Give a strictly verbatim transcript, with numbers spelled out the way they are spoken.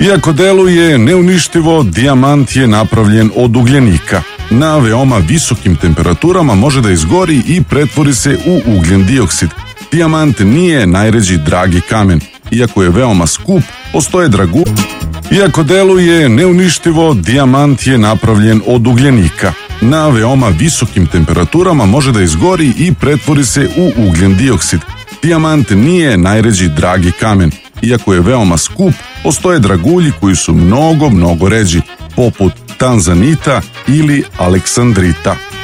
Iako deluje neuništivo, dijamant je napravljen od ugljenika. Na veoma visokim temperaturama može da izgori i pretvori se u ugljen dioksid. Dijamant nije najređi dragi kamen. Iako je veoma skup, postoje dragu... Iako deluje neuništivo, dijamant je napravljen od ugljenika. Na veoma visokim temperaturama može da izgori i pretvori se u ugljen dioksid. Dijamant nije najređi dragi kamen. Iako je veoma skup, postoje dragulji koji su mnogo, mnogo ređi, poput tanzanita ili aleksandrita.